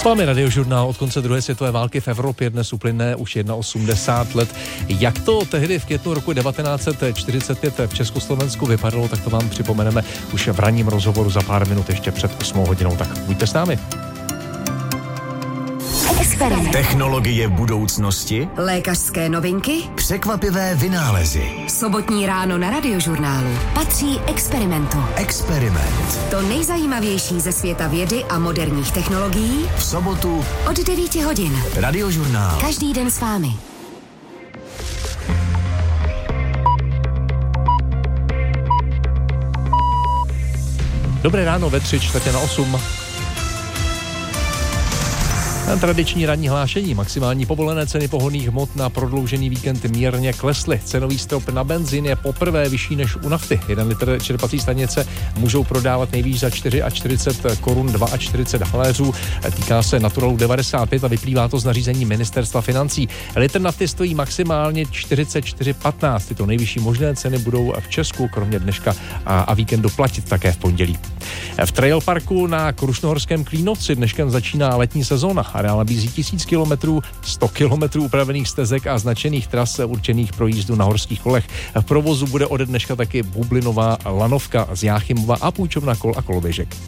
Máme radiožurnál od konce druhé světové války v Evropě. Dnes uplyne už 81 let. Jak to tehdy v květnu roku 1945 v Československu vypadalo, tak to vám připomeneme už v ranním rozhovoru za pár minut ještě před 8 hodinou. Tak buďte s námi. Experiment. Technologie budoucnosti, Lékařské novinky, překvapivé vynálezy. Sobotní ráno na radiožurnálu patří Experimentu. Experiment. To nejzajímavější ze světa vědy a moderních technologií V sobotu od 9 hodin. Radiožurnál. Každý den s vámi. Dobré ráno ve 7:45. Na tradiční ranní hlášení maximální povolené ceny pohonných hmot na prodloužený víkend mírně klesly. Cenový strop na benzín je poprvé vyšší než u nafty. 1 litr čerpací stanice můžou prodávat nejvýš za 44 korun 42 haléřů. Týká se Naturalu 95 a vyplývá to z nařízení ministerstva financí. Litr nafty stojí maximálně 44,15. Tyto nejvyšší možné ceny budou v Česku kromě dneška a víkendu platit také v pondělí. V Trail Parku na Krušnohorském Klínovci dneškem začíná letní sezóna. Areál nabízí 1000 kilometrů, 100 kilometrů upravených stezek a značených tras určených pro jízdu na horských kolech. V provozu bude ode dneška taky bublinová lanovka z Jáchymova a půjčovna kol a koloběžek.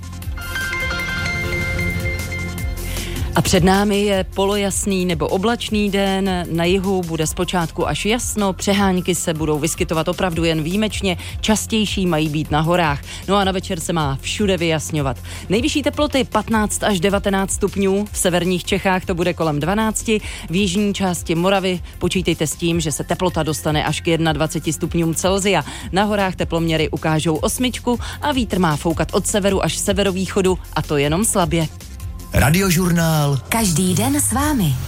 A před námi je polojasný nebo oblačný den, na jihu bude zpočátku až jasno, přehánky se budou vyskytovat opravdu jen výjimečně, častější mají být na horách. No a na večer se má všude vyjasňovat. Nejvyšší teploty 15 až 19 stupňů, v severních Čechách to bude kolem 12, v jižní části Moravy počítejte s tím, že se teplota dostane až k 21 stupňům Celsia. Na horách teploměry ukážou 8 a vítr má foukat od severu až severovýchodu a to jenom slabě. Radiožurnál. Každý den s vámi.